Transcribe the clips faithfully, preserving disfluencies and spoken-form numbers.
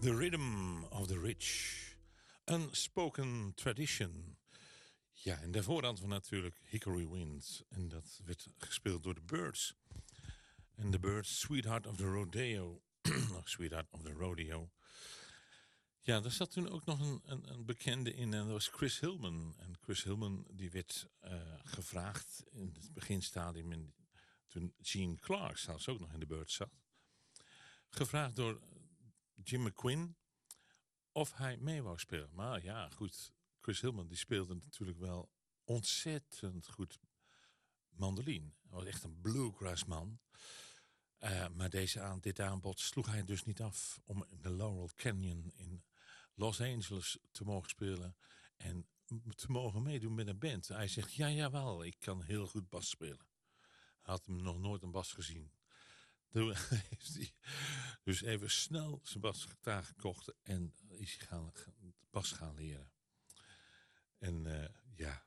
The Rhythm of the Rich. Unspoken Tradition. Ja, en daarvoor hadden we natuurlijk Hickory Wind. En dat werd gespeeld door de Byrds. En de Byrds, Sweetheart of the Rodeo. Sweetheart of the Rodeo. Ja, er zat toen ook nog een, een, een bekende in. En dat was Chris Hillman. En Chris Hillman die werd uh, gevraagd in het beginstadium. In, toen Gene Clark zelfs ook nog in de Byrds zat. Gevraagd door Jim McQueen of hij mee wou spelen. Maar ja, goed, Chris Hillman die speelde natuurlijk wel ontzettend goed mandoline. Hij was echt een bluegrass man. Uh, maar deze aan, dit aanbod sloeg hij dus niet af om in de Laurel Canyon in Los Angeles te mogen spelen en te mogen meedoen met een band. Hij zegt, ja, jawel, ik kan heel goed bas spelen. Hij had hem nog nooit een bas gezien. Toen heeft hij dus even snel zijn basgitaar gekocht en is hij gaan, bas gaan leren. En uh, ja,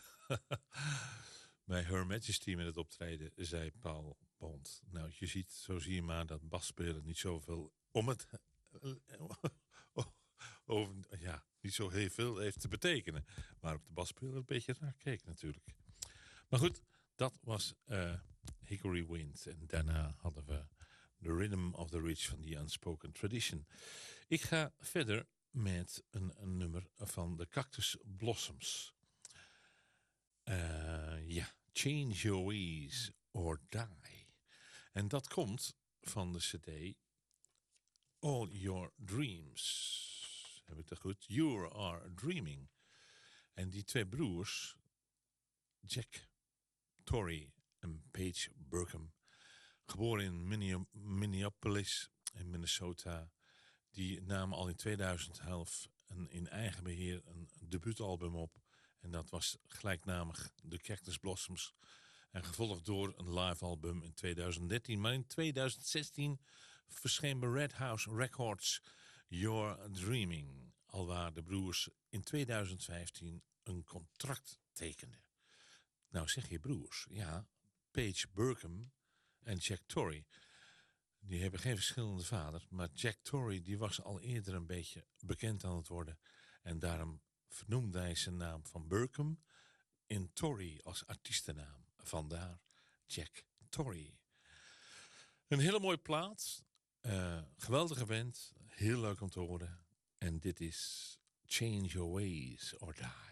bij Her Majesty met het optreden zei Paul Bond, nou je ziet, zo zie je maar dat basspelen niet zoveel om het, over, ja, niet zo heel veel heeft te betekenen. Waarop de basspeler een beetje raar keek natuurlijk. Maar goed, dat was uh, Hickory Wind. En daarna hadden we The Rhythm of the Rich van The Unspoken Tradition. Ik ga verder met een, een nummer van de Cactus Blossoms. Uh, ja, Change Your Ways or Die. En dat komt van de cd All Your Dreams. Heb ik dat goed? You Are Dreaming. En die twee broers, Jack Torrey en Paige Burkham, geboren in Minneapolis in Minnesota, die namen al in tweeduizend elf een in eigen beheer een debuutalbum op. En dat was gelijknamig The Cactus Blossoms. En gevolgd door een live album in tweeduizend dertien. Maar in tweeduizend zestien verscheen bij Red House Records Your Dreaming. Alwaar de broers in tweeduizend vijftien een contract tekenden. Nou zeg je broers, ja, Paige Burkham en Jack Torrey. Die hebben geen verschillende vaders, maar Jack Torrey die was al eerder een beetje bekend aan het worden. En daarom vernoemde hij zijn naam van Burkham in Torrey als artiestennaam. Vandaar Jack Torrey. Een hele mooie plaat, uh, geweldige band, heel leuk om te horen. En dit is Change Your Ways or Die.